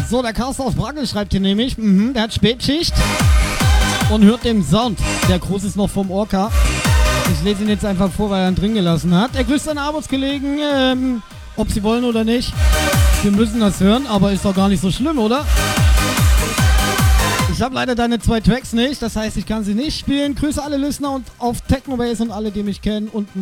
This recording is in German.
So, der Carsten aus Brackel schreibt hier nämlich, der hat Spätschicht und hört den Sound. Der Gruß ist noch vom Orca. Ich lese ihn jetzt einfach vor, weil er ihn drin gelassen hat. Er grüßt seine Arbeitskollegen, ob sie wollen oder nicht. Wir müssen das hören, aber ist doch gar nicht so schlimm, oder? Ich habe leider deine 2 Tracks nicht, das heißt, ich kann sie nicht spielen. Grüße alle Listener und auf Technobase und alle, die mich kennen und